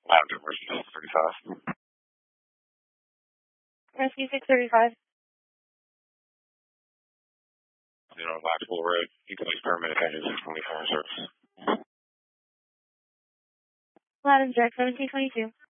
Lavender Rescue 635. Rescue 635. Blackpool Road. You can leave permanent attendance at 24 service. Lavender 1722.